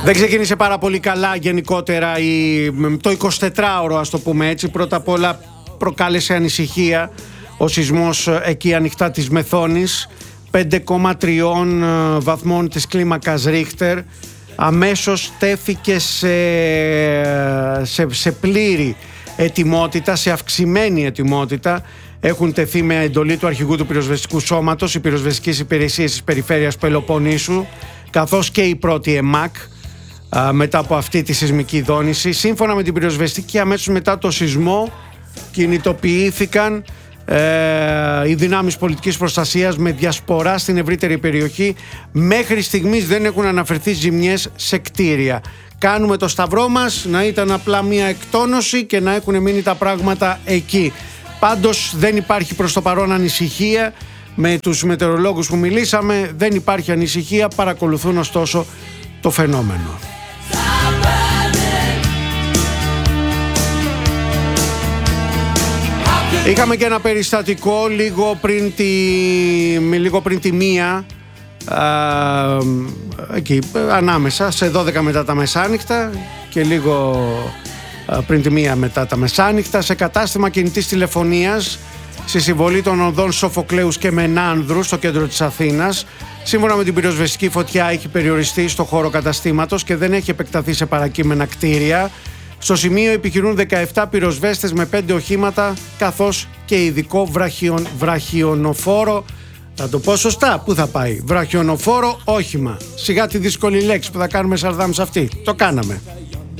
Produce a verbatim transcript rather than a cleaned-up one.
Δεν ξεκίνησε πάρα πολύ καλά γενικότερα η, το εικοσιτετράωρο, ας το πούμε έτσι. Πρώτα απ' όλα προκάλεσε ανησυχία ο σεισμός εκεί ανοιχτά της Μεθόνης, πέντε κόμμα τρία βαθμών της κλίμακας Ρίχτερ. Αμέσως τέθηκε σε, σε, σε πλήρη ετοιμότητα, σε αυξημένη ετοιμότητα. Έχουν τεθεί με εντολή του αρχηγού του πυροσβεστικού σώματος οι πυροσβεστικές υπηρεσίες της περιφέρειας Πελοποννήσου, καθώς και η πρώτη ΕΜΑΚ μετά από αυτή τη σεισμική δόνηση. Σύμφωνα με την πυροσβεστική, αμέσως μετά το σεισμό κινητοποιήθηκαν ε, οι δυνάμεις πολιτικής προστασίας με διασπορά στην ευρύτερη περιοχή. Μέχρι στιγμής δεν έχουν αναφερθεί ζημιές σε κτίρια. Κάνουμε το σταυρό μας να ήταν απλά μια εκτόνωση και να έχουν μείνει τα πράγματα εκεί. Πάντως δεν υπάρχει προς το παρόν ανησυχία. Με τους μετεωρολόγους που μιλήσαμε δεν υπάρχει ανησυχία, παρακολουθούν ωστόσο το φαινόμενο. Είχαμε και ένα περιστατικό λίγο πριν τη, λίγο πριν τη μία, α, εκεί ανάμεσα σε δώδεκα μετά τα μεσάνυχτα και λίγο α, πριν τη μία μετά τα μεσάνυχτα, σε κατάστημα κινητής τηλεφωνίας στη συμβολή των οδών Σοφοκλέους και Μενάνδρου στο κέντρο της Αθήνας. Σύμφωνα με την πυροσβεστική, φωτιά έχει περιοριστεί στο χώρο καταστήματος και δεν έχει επεκταθεί σε παρακείμενα κτίρια. Στο σημείο επιχειρούν δεκαεπτά πυροσβέστες με πέντε οχήματα, καθώς και ειδικό βραχιον, βραχιονοφόρο. Θα το πω σωστά, πού θα πάει? Βραχιονοφόρο όχημα. Σιγά τη δύσκολη λέξη που θα κάνουμε σαρδάμ σε αυτή. Το κάναμε.